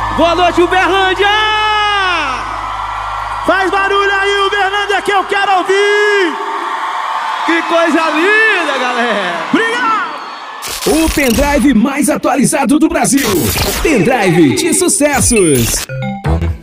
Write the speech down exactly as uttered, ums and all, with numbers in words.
Boa noite, Uberlândia! Faz barulho aí, Uberlândia, que eu quero ouvir! Que coisa linda, galera! Obrigado! O pendrive mais atualizado do Brasil. Pendrive de sucessos.